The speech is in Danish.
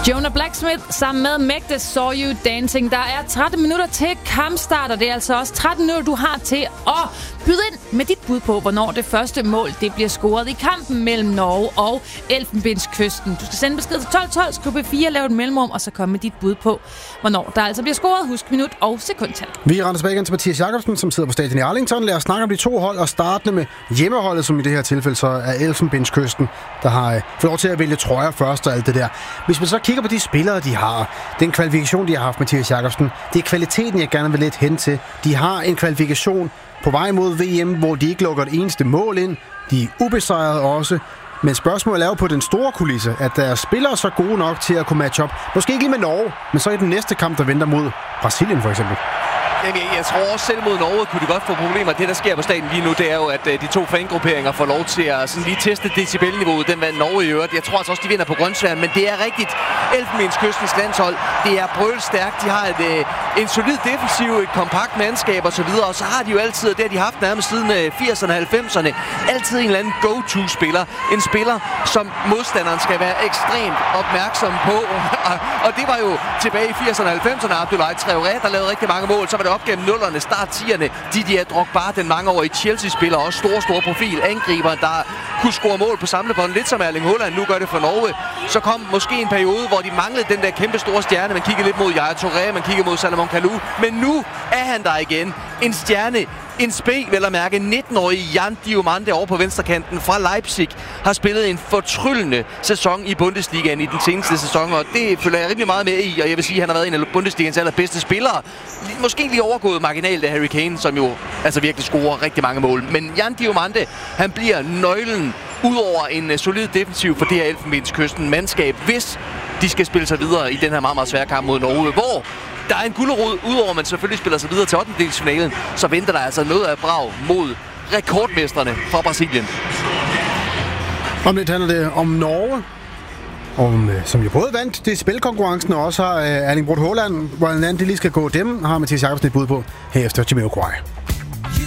Jonah Blacksmith sammen med Magda Saw You Dancing. Der er 13 minutter til kampstart, og det er altså også 13 minutter, du har til at byde ind med dit bud på, hvornår det første mål det bliver scoret i kampen mellem Norge og Elfenbenskysten. Du skal sende besked til 1212, skriv B4, lave et mellemrum, og så komme med dit bud på, hvornår der altså bliver scoret. Husk minut og sekundtal. Vi render tilbage igen til Mathias Jakobsen, som sidder på stadion i Arlington. Lad os snakke om de to hold, og startende med hjemmeholdet, som i det her tilfælde så er Elfenbenskysten, der har fået lov til at vælge trøjer først og alt det der. Hvis man så kigger på de spillere, de har, den kvalifikation, de har haft, Mathias Jakobsen, det er kvaliteten, jeg gerne vil lidt hen til. De har en kvalifikation på vej mod VM, hvor de ikke lukker et eneste mål ind. De er ubesejrede også. Men spørgsmålet er jo på den store kulisse, at deres spillere er så gode nok til at kunne matche op. Måske ikke lige med Norge, men så i den næste kamp, der venter mod Brasilien for eksempel. Jeg tror også selv mod Norge kunne de godt få problemer. Det, der sker på stadion lige nu, det er jo, at de to fangrupperinger får lov til at sådan lige teste decibelniveauet. Den vandt Norge i øvrigt. Jeg tror altså også, de vinder på grønsværen, men det er rigtigt. Elfenbenskystens landshold, det er brølstærkt. De har en solid defensiv, et kompakt mandskab osv. Og så har de jo altid, og det har de haft nærmest siden 80'erne og 90'erne, altid en eller anden go-to-spiller. En spiller, som modstanderen skal være ekstremt opmærksom på. Og det var jo tilbage i 80'erne og 90'erne, Abdoulaye Traoré, der lavede rigtig mange mål. Så var det op gennem nullerne, start 10'erne. Didier Drogba, den mangeårige Chelsea-spiller, også store profil, angriber, der kunne score mål på samlebånd, lidt som Erling Haaland nu gør det for Norge. Så kom måske en periode, hvor de manglede den der kæmpe store stjerne. Man kiggede lidt mod Yaya Touré, man kiggede mod Salomon Kalou. Men nu er han der igen. En stjerne, en spil, vel at mærke, 19-årige Jan Diomande over på venstrekanten fra Leipzig har spillet en fortryllende sæson i Bundesligaen i den seneste sæson, og det følger jeg rimelig meget med i, og jeg vil sige, at han har været en af Bundesligaens allerbedste spillere. Måske lige overgået marginalt af Harry Kane, som jo altså virkelig scorer rigtig mange mål. Men Jan Diomande, han bliver nøglen udover en solid defensiv for det her Elfenbenskysten mandskab, hvis de skal spille sig videre i den her meget, meget svære kamp mod Norge, hvor der er en gulerod, udover at man selvfølgelig spiller sig videre til 8. så venter der altså noget af brag mod rekordmestrene fra Brasilien. Om lidt handler det om Norge, som jo både vandt det spilkonkurrencen, og også har Erling Braut Haaland, hvordan det lige skal gå dem, har Mathias Jakobsen et bud på herefter Jamiroquai.